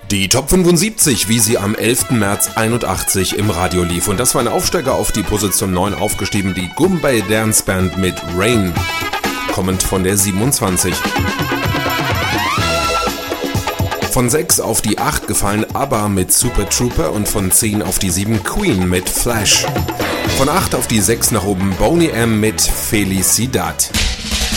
Die Top 75, wie sie am 11. März 81 im Radio lief. Und das war ein Aufsteiger auf die Position 9 aufgestiegen, die Goombay Dance Band mit Rain, kommend von der 27. Von 6 auf die 8 gefallen ABBA mit Super Trooper und von 10 auf die 7 Queen mit Flash. Von 8 auf die 6 nach oben Boney M mit Felicidad.